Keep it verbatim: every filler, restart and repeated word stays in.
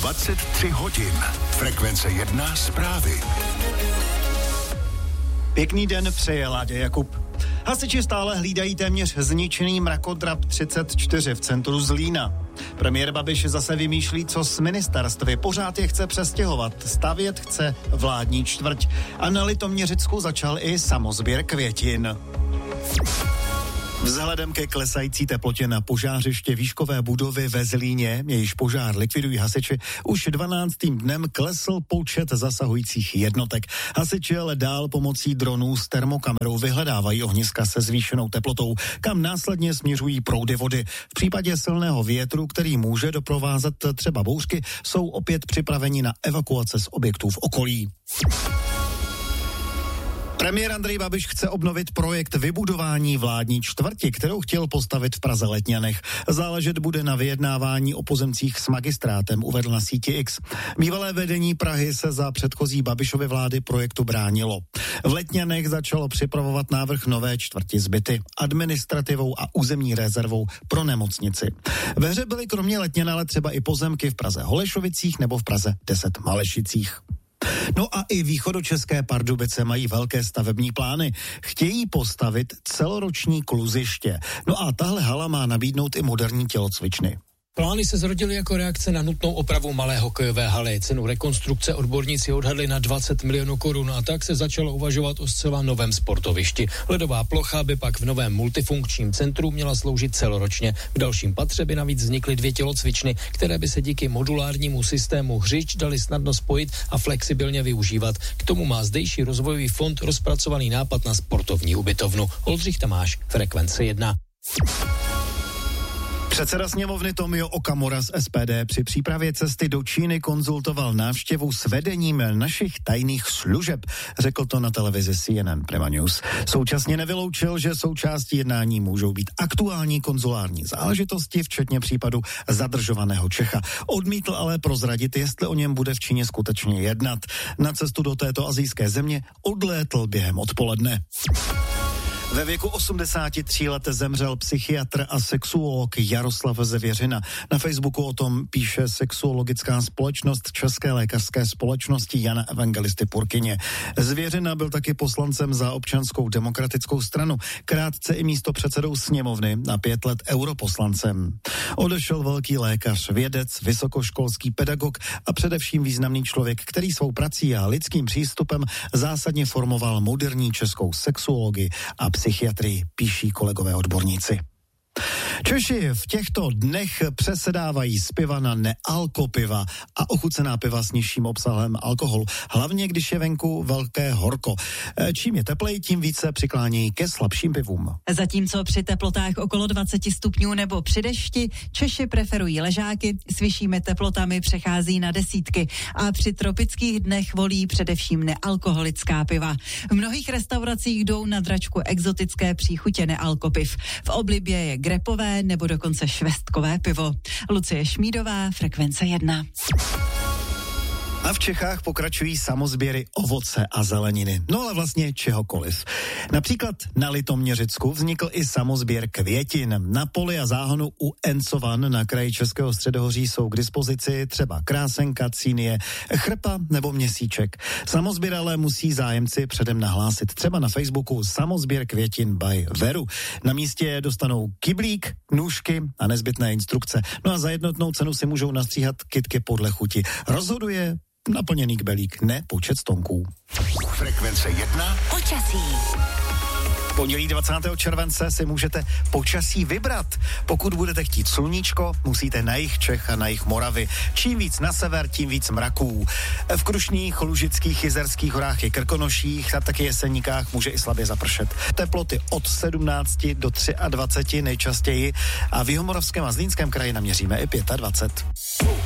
dvacet tři hodin. Frekvence jedna zprávy. Pěkný den přeje Láďa Jakub. Hasiči stále hlídají téměř zničený mrakodrap třicet čtyři v centru Zlína. Premiér Babiš zase vymýšlí, co s ministerstvy. Pořád je chce přestěhovat, stavět chce vládní čtvrť. A na Litoměřicku začal i samosběr květin. Vzhledem ke klesající teplotě na požářiště výškové budovy ve Zlíně, jejíž požár likvidují hasiči, už dvanáctým dnem klesl počet zasahujících jednotek. Hasiči ale dál pomocí dronů s termokamerou vyhledávají ohniska se zvýšenou teplotou, kam následně směřují proudy vody. V případě silného větru, který může doprovázet třeba bouřky, jsou opět připraveni na evakuace z objektů v okolí. Premiér Andrej Babiš chce obnovit projekt vybudování vládní čtvrti, kterou chtěl postavit v Praze Letňanech. Záležet bude na vyjednávání o pozemcích s magistrátem, uvedl na síti X. Bývalé vedení Prahy se za předchozí Babišovy vlády projektu bránilo. V Letňanech začalo připravovat návrh nové čtvrti s byty, administrativou a územní rezervou pro nemocnici. Ve hře byly kromě Letňan ale třeba i pozemky v Praze Holešovicích nebo v Praze deset Malešicích. No a i východočeské Pardubice mají velké stavební plány. Chtějí postavit celoroční kluziště. No a tahle hala má nabídnout i moderní tělocvičny. Plány se zrodily jako reakce na nutnou opravu malé hokejové haly. Cenu rekonstrukce odborníci odhadli na dvacet milionů korun a tak se začalo uvažovat o zcela novém sportovišti. Ledová plocha by pak v novém multifunkčním centru měla sloužit celoročně. V dalším patře by navíc vznikly dvě tělocvičny, které by se díky modulárnímu systému hřišť daly snadno spojit a flexibilně využívat. K tomu má zdejší rozvojový fond rozpracovaný nápad na sportovní ubytovnu. Oldřich Tamáš, Frekvence jedna. Předseda sněmovny Tomio Okamura z S P D při přípravě cesty do Číny konzultoval návštěvu s vedením našich tajných služeb, řekl to na televizi C N N Prima News. Současně nevyloučil, že součástí jednání můžou být aktuální konzulární záležitosti, včetně případu zadržovaného Čecha. Odmítl ale prozradit, jestli o něm bude v Číně skutečně jednat. Na cestu do této asijské země odlétl během odpoledne. Ve věku osmdesáti tří let zemřel psychiatr a sexuolog Jaroslav Zvěřina. Na Facebooku o tom píše sexuologická společnost České lékařské společnosti Jana Evangelisty Purkyně. Zvěřina byl taky poslancem za Občanskou demokratickou stranu, krátce i místopředsedou sněmovny a pět let europoslancem. Odešel velký lékař, vědec, vysokoškolský pedagog a především významný člověk, který svou prací a lidským přístupem zásadně formoval moderní českou sexuologii a psychiatrii, píší kolegové odborníci. Češi v těchto dnech přesedávají z piva na nealkopiva a ochucená piva s nižším obsahem alkoholu, hlavně když je venku velké horko. Čím je teplej, tím více přiklánějí ke slabším pivům. Zatímco při teplotách okolo dvacet stupňů nebo při dešti Češi preferují ležáky, s vyššími teplotami přechází na desítky a při tropických dnech volí především nealkoholická piva. V mnohých restauracích jdou na dračku exotické příchutě nealkopiv. V oblibě je grepové nebo dokonce švestkové pivo. Lucie Šmídová, Frekvence jedna. A v Čechách pokračují samosběry ovoce a zeleniny. No ale vlastně čehokoliv. Například na Litoměřicku vznikl i samosběr květin. Na poli a záhonu u Encovan na kraji Českého středohoří jsou k dispozici třeba krásenka, cínie, chrpa nebo měsíček. Samosběr ale musí zájemci předem nahlásit třeba na Facebooku Samosběr květin by Veru. Na místě dostanou kyblík, nůžky a nezbytné instrukce. No a za jednotnou cenu si můžou nastříhat kytky podle chuti. Rozhoduje naplněný kbelík, ne počet stonků. Frekvence jedna. Počasí. Pondělí dvacátého července si můžete počasí vybrat. Pokud budete chtít sluníčko, musíte na jih Čech a na jih Moravy. Čím víc na sever, tím víc mraků. V Krušných, Lužických, Jizerských horách i Krkonoších a taky Jeseníkách může i slabě zapršet. Teploty od sedmnácti do dvaceti tři nejčastěji a v Jihomoravském a Zlínském kraji naměříme i dvacet pět.